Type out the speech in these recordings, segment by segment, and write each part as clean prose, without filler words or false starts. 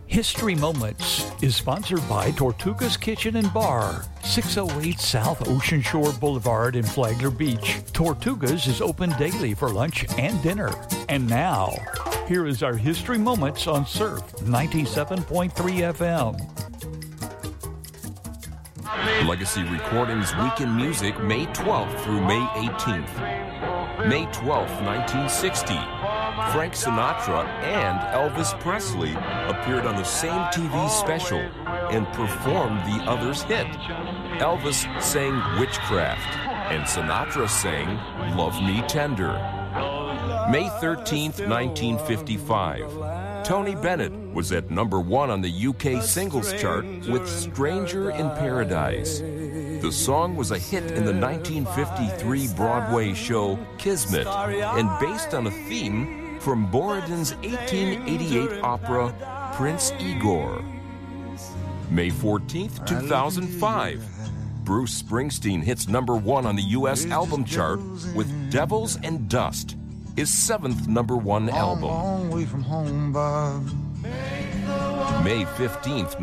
History Moments is sponsored by Tortuga's Kitchen and Bar, 608 South Ocean Shore Boulevard in Flagler Beach. Tortuga's is open daily for lunch and dinner. And now, here is our History Moments on Surf 97.3 FM. Legacy Recordings Weekend Music, May 12th through May 18th. May 12th, 1960. Frank Sinatra and Elvis Presley appeared on the same TV special and performed the other's hit. Elvis sang Witchcraft, and Sinatra sang Love Me Tender. May 13th, 1955. Tony Bennett was at number 1 on the UK singles chart with Stranger in Paradise. The song was a hit in the 1953 Broadway show Kismet and based on a theme from Borodin's 1888 opera Prince Igor. May 14th, 2005. Bruce Springsteen hits number 1 on the U.S. album chart with Devils and Dust, his 7th number 1 album. Long way from home, Bob. May 15th,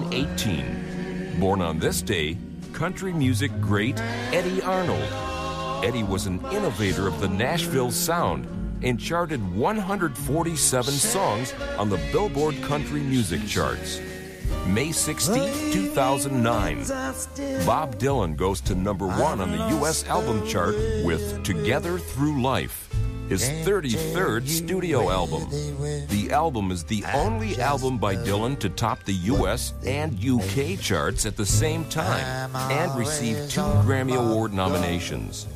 1918. Born on this day, country music great Eddie Arnold. Eddie was an innovator of the Nashville sound and charted 147 songs on the Billboard Country Music Charts. May 16, 2009. Bob Dylan goes to number 1 on the U.S. album chart with Together Through Life, his 33rd studio album. The album is the only album by Dylan to top the U.S. and UK charts at the same time and receive 2 Grammy Award nominations.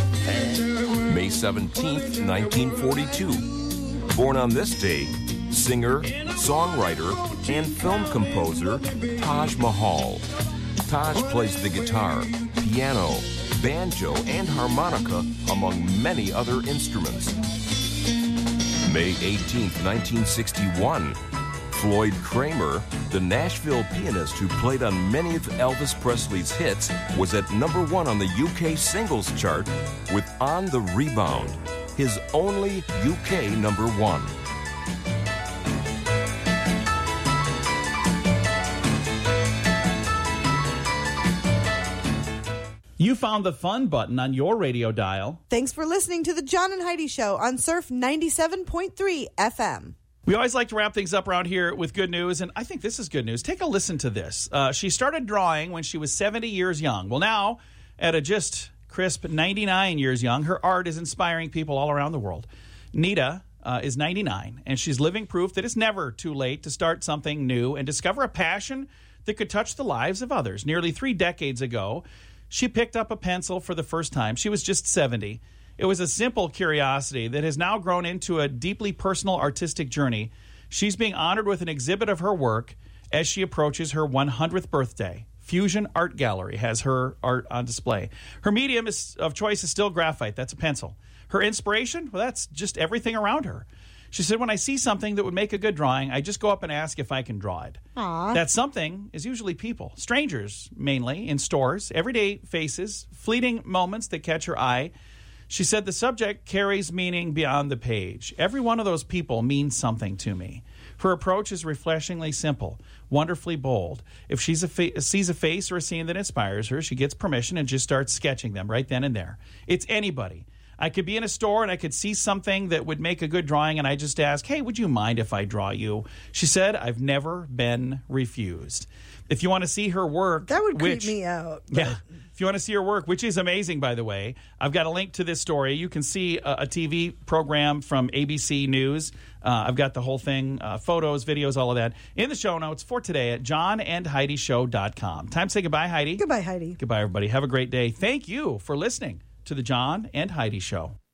May 17th, 1942. Born on this day, singer, songwriter, and film composer Taj Mahal. Taj plays the guitar, piano, banjo, and harmonica, among many other instruments. May 18th, 1961. Floyd Kramer, the Nashville pianist who played on many of Elvis Presley's hits, was at number 1 on the UK singles chart with On the Rebound, his only UK number 1. You found the fun button on your radio dial. Thanks for listening to the John and Heidi Show on Surf 97.3 FM. We always like to wrap things up around here with good news, and I think this is good news. Take a listen to this. She started drawing when she was 70 years young. Well, now, at a just crisp 99 years young, her art is inspiring people all around the world. Nita is 99, and she's living proof that it's never too late to start something new and discover a passion that could touch the lives of others. Nearly 3 decades ago, she picked up a pencil for the first time. She was just 70. It was a simple curiosity that has now grown into a deeply personal artistic journey. She's being honored with an exhibit of her work as she approaches her 100th birthday. Fusion Art Gallery has her art on display. Her medium of choice is still graphite. That's a pencil. Her inspiration? Well, that's just everything around her. She said, when I see something that would make a good drawing, I just go up and ask if I can draw it. Aww. That something is usually people, strangers mainly, in stores, everyday faces, fleeting moments that catch her eye. She said the subject carries meaning beyond the page. Every one of those people means something to me. Her approach is refreshingly simple, wonderfully bold. If she sees a face or a scene that inspires her, she gets permission and just starts sketching them right then and there. It's anybody. I could be in a store and I could see something that would make a good drawing and I just ask, hey, would you mind if I draw you? She said, I've never been refused. If you want to see her work... That would creep me out. But... Yeah. If you want to see her work, which is amazing, by the way, I've got a link to this story. You can see a TV program from ABC News. I've got the whole thing, photos, videos, all of that, in the show notes for today at johnandheidishow.com. Time to say goodbye, Heidi. Goodbye, Heidi. Goodbye, everybody. Have a great day. Thank you for listening to the John and Heidi Show.